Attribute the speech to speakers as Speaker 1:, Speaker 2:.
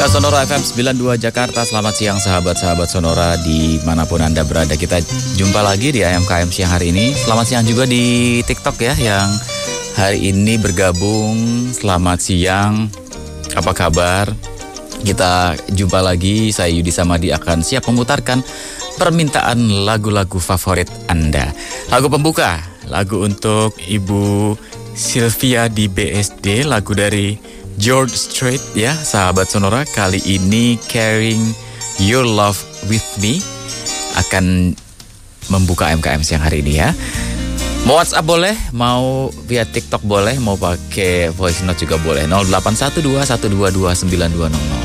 Speaker 1: Ya, Sonora FM 92 Jakarta. Selamat siang sahabat-sahabat Sonora dimanapun Anda berada. Kita jumpa lagi di AMKM siang hari ini. Selamat siang juga di TikTok ya yang hari ini bergabung. Selamat siang, apa kabar? Kita jumpa lagi. Saya Yudi Samadi akan siap memutarkan permintaan lagu-lagu favorit Anda. Lagu pembuka, lagu untuk Ibu Sylvia di BSD, lagu dari George Strait ya, sahabat Sonora. Kali ini Carrying Your Love With Me akan membuka MKM siang hari ini ya. Mau WhatsApp boleh, mau via TikTok boleh, mau pakai voice note juga boleh. 0812122920.